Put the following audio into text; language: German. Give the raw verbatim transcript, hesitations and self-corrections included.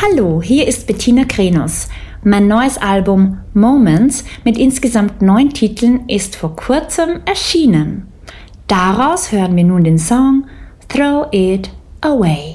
Hallo, hier ist Bettina Krenos. Mein neues Album Moments mit insgesamt neun Titeln ist vor kurzem erschienen. Daraus hören wir nun den Song Throw It Away.